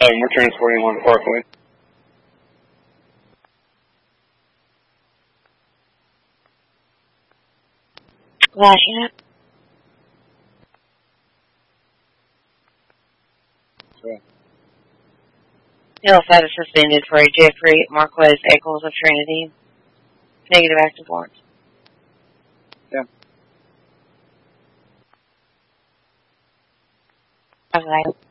We're transporting on Parkway. Flashing it. Okay. Hill status suspended for a Jeffrey Marquez Eccles of Trinity. Negative active warrants. Yeah. Okay.